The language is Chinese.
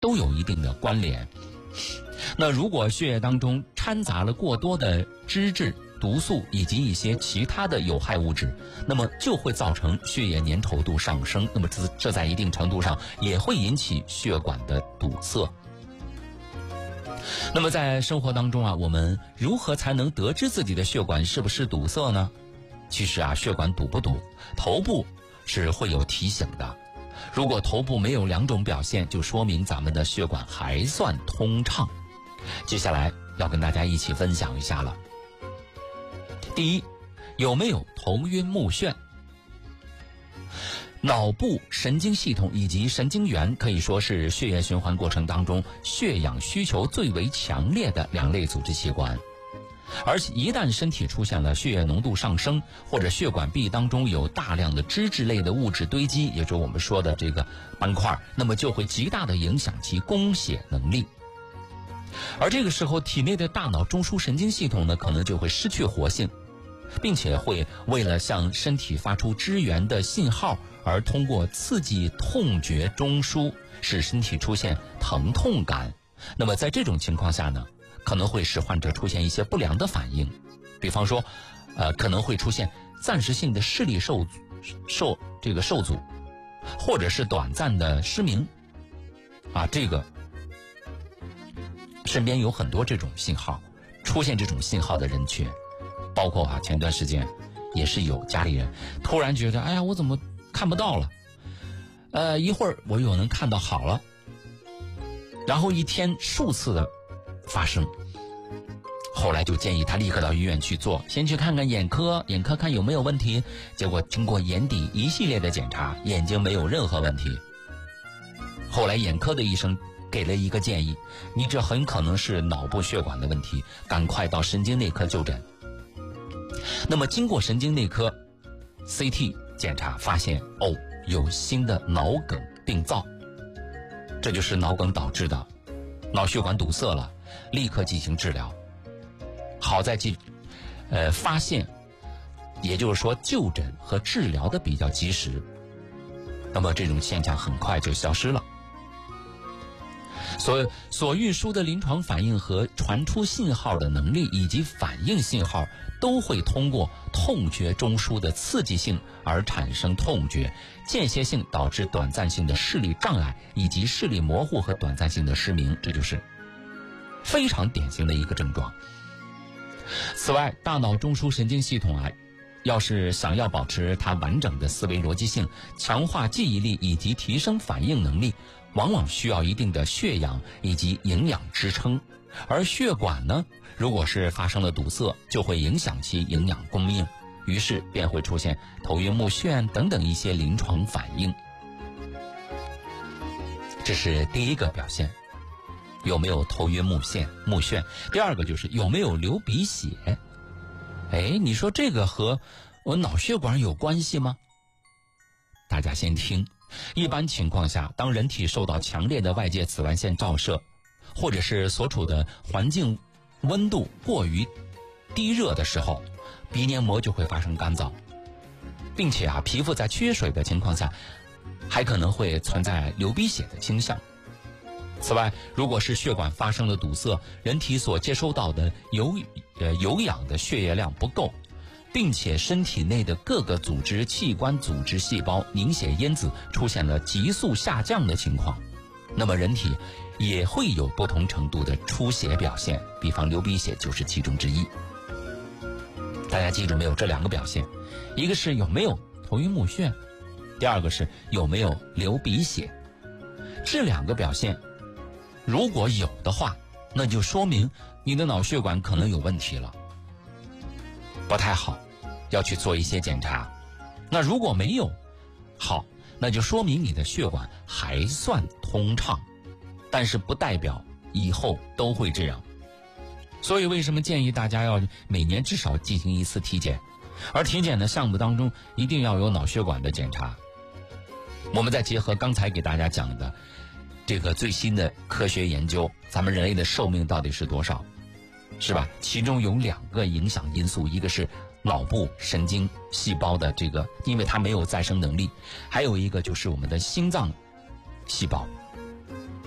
都有一定的关联。那如果血液当中掺杂了过多的脂质、毒素以及一些其他的有害物质，那么就会造成血液粘稠度上升，那么这在一定程度上也会引起血管的堵塞。那么在生活当中啊，我们如何才能得知自己的血管是不是堵塞呢？其实啊，血管堵不堵，头部是会有提醒的。如果头部没有两种表现，就说明咱们的血管还算通畅。接下来要跟大家一起分享一下了。第一，有没有头晕目眩？脑部神经系统以及神经元可以说是血液循环过程当中血氧需求最为强烈的两类组织器官。而且一旦身体出现了血液浓度上升，或者血管壁当中有大量的脂质类的物质堆积，也就是我们说的这个斑块，那么就会极大的影响其供血能力。而这个时候体内的大脑中枢神经系统呢，可能就会失去活性，并且会为了向身体发出支援的信号，而通过刺激痛觉中枢使身体出现疼痛感。那么在这种情况下呢，可能会使患者出现一些不良的反应，比方说可能会出现暂时性的视力受阻，或者是短暂的失明啊。这个身边有很多这种信号，出现这种信号的人群，包括啊前段时间也是有家里人突然觉得，哎呀，我怎么看不到了，一会儿我又能看到好了，然后一天数次的发生。后来就建议他立刻到医院去做，先去看看眼科看有没有问题。结果经过眼底一系列的检查，眼睛没有任何问题。后来眼科的医生给了一个建议，你这很可能是脑部血管的问题，赶快到神经内科就诊。那么经过神经内科 CT 检查，发现有新的脑梗病灶，这就是脑梗导致的脑血管堵塞了，立刻进行治疗。好在发现，也就是说就诊和治疗的比较及时，那么这种现象很快就消失了。所运输的临床反应和传出信号的能力以及反应信号，都会通过痛觉中枢的刺激性而产生痛觉，间歇性导致短暂性的视力障碍以及视力模糊和短暂性的失明，这就是非常典型的一个症状。此外，大脑中枢神经系统啊，要是想要保持它完整的思维逻辑性，强化记忆力以及提升反应能力，往往需要一定的血氧以及营养支撑。而血管呢，如果是发生了堵塞，就会影响其营养供应，于是便会出现头晕目眩等等一些临床反应。这是第一个表现，有没有头晕目眩。第二个就是有没有流鼻血。你说这个和我脑血管有关系吗？大家先听。一般情况下，当人体受到强烈的外界紫外线照射，或者是所处的环境温度过于低热的时候，鼻黏膜就会发生干燥，并且皮肤在缺水的情况下，还可能会存在流鼻血的倾向。此外，如果是血管发生了堵塞，人体所接收到的有氧的血液量不够，并且身体内的各个组织、器官、组织、细胞凝血因子出现了急速下降的情况，那么人体也会有不同程度的出血表现，比方流鼻血就是其中之一。大家记住没有？这两个表现，一个是有没有头晕目眩，第二个是有没有流鼻血。这两个表现如果有的话，那就说明你的脑血管可能有问题了，不太好，要去做一些检查。那如果没有好，那就说明你的血管还算通畅，但是不代表以后都会这样。所以为什么建议大家要每年至少进行一次体检，而体检的项目当中一定要有脑血管的检查。我们再结合刚才给大家讲的这个最新的科学研究，咱们人类的寿命到底是多少，是吧？其中有两个影响因素，一个是脑部神经细胞的这个，因为它没有再生能力，还有一个就是我们的心脏细胞